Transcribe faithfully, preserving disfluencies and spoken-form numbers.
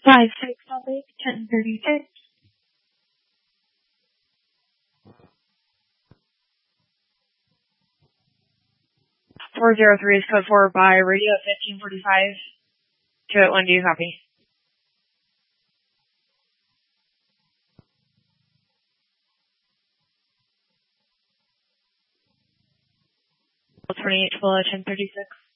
Five six Salt Lake, ten thirty six. Four zero three is code four by radio at fifteen forty five. Two eight one, do you copy? Twenty eight twelve ten thirty six.